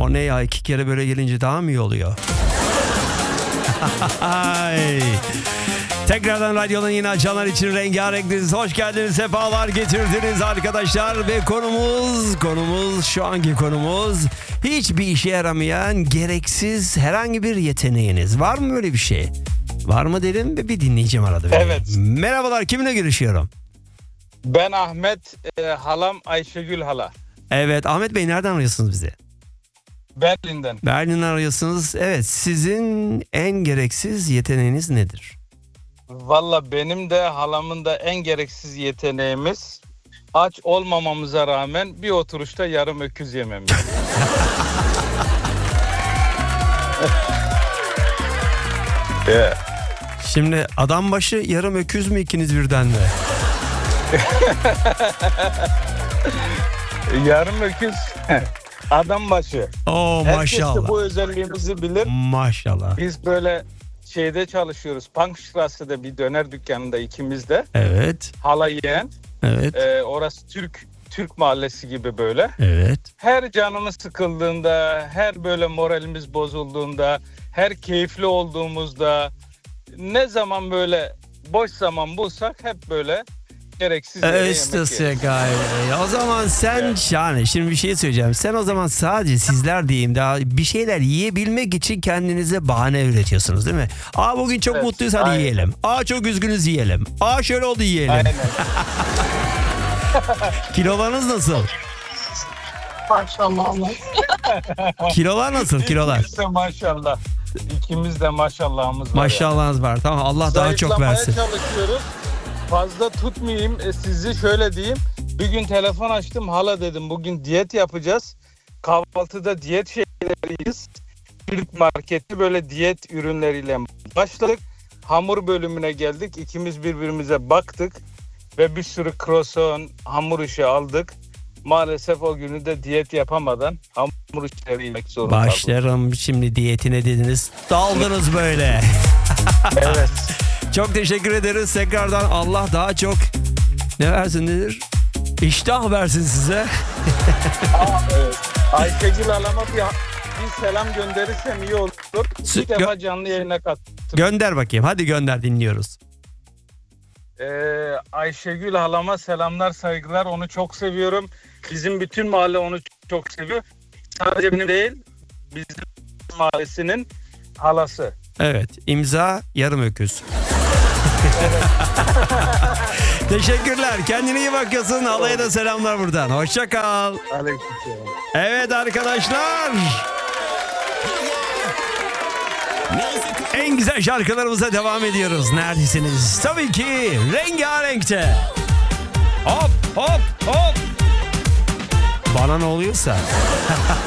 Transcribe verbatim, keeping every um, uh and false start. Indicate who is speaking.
Speaker 1: O ne ya, iki kere böyle gelince daha mı iyi oluyor? Ay. Tekrardan radyonun yine açanlar için rengarenktiniz. Hoş geldiniz, sefalar getirdiniz arkadaşlar. Ve konumuz, konumuz şu anki konumuz hiçbir işe yaramayan gereksiz herhangi bir yeteneğiniz. Var mı böyle bir şey? Var mı dedim ve bir dinleyeceğim arada.
Speaker 2: Evet.
Speaker 1: Merhabalar, kiminle görüşüyorum?
Speaker 2: Ben Ahmet, e, halam Ayşegül hala.
Speaker 1: Evet, Ahmet Bey, nereden arıyorsunuz bizi?
Speaker 2: Berlin'den.
Speaker 1: Berlin'den arıyorsunuz. Evet, sizin en gereksiz yeteneğiniz nedir?
Speaker 2: Valla benim de halamın da en gereksiz yeteneğimiz aç olmamamıza rağmen bir oturuşta yarım öküz yememiz. Yeah.
Speaker 1: Şimdi adam başı yarım öküz mü, ikiniz birden de?
Speaker 2: Yarım öküz adam başı.
Speaker 1: Oo,
Speaker 2: Herkes de
Speaker 1: maşallah.
Speaker 2: bu özelliğimizi bilir.
Speaker 1: Maşallah.
Speaker 2: Biz böyle şeyde çalışıyoruz. Punkstrasse'de bir döner dükkanında ikimiz de.
Speaker 1: Evet.
Speaker 2: Hala yeğen.
Speaker 1: Evet.
Speaker 2: Ee, orası Türk Türk mahallesi gibi böyle.
Speaker 1: Evet.
Speaker 2: Her canımız sıkıldığında, her böyle moralimiz bozulduğunda, her keyifli olduğumuzda, ne zaman böyle boş zaman bulsak hep böyle gereksiz yere yemek
Speaker 1: Östası
Speaker 2: yeriz.
Speaker 1: gayri. O zaman sen
Speaker 2: Evet.
Speaker 1: yani şimdi bir şey söyleyeceğim. Sen o zaman sadece sizler diyeyim daha bir şeyler yiyebilmek için kendinize bahane üretiyorsunuz değil mi? Aa, bugün çok
Speaker 2: Evet,
Speaker 1: mutluyuz, hadi
Speaker 2: aynen.
Speaker 1: yiyelim. Aa, çok üzgünüz, yiyelim. Aa, şöyle oldu, yiyelim.
Speaker 2: Aynen.
Speaker 1: Kilolarınız nasıl?
Speaker 3: Maşallah.
Speaker 1: Kilolar nasıl? Kilolar.
Speaker 2: İkimiz de maşallah. İkimiz de maşallahımız var.
Speaker 1: Maşallahınız var. Tamam, Allah daha çok
Speaker 2: Zayıflamaya
Speaker 1: versin.
Speaker 2: çalışıyoruz. Fazla tutmayayım. E, sizi şöyle diyeyim. Bir gün telefon açtım. Hala dedim, bugün diyet yapacağız. Kahvaltıda diyet şeyleri yiyiz. Türk marketi böyle diyet ürünleriyle başladık. Hamur bölümüne geldik. İkimiz birbirimize baktık. Ve bir sürü croissant, hamur işi aldık. Maalesef o günü de diyet yapamadan hamur işleri yemek zorunda kaldık.
Speaker 1: Başlarım şimdi diyetine dediniz. Daldınız böyle.
Speaker 2: Evet.
Speaker 1: Çok teşekkür ederiz. Tekrardan Allah daha çok ne versin nedir? İştah versin size.
Speaker 2: Aa, evet. Ayşegül halama bir, bir selam gönderirsem iyi olur.
Speaker 1: Sü-
Speaker 2: Bir defa canlı yayına kattım.
Speaker 1: Gönder bakayım. Hadi gönder, dinliyoruz.
Speaker 2: Ee, Ayşegül halama selamlar, saygılar. Onu çok seviyorum. Bizim bütün mahalle onu çok seviyor. Sadece benim değil, bizim mahallesinin halası.
Speaker 1: Evet. İmza yarım öküz. Teşekkürler. Kendine iyi bakıyorsun. Halaya da selamlar buradan. Hoşça kal.
Speaker 2: Aleykümselam.
Speaker 1: Evet arkadaşlar. En güzel şarkılarımıza devam ediyoruz. Neredesiniz? Tabii ki Rengarenk'te. Hop hop hop. Bana ne oluyorsa.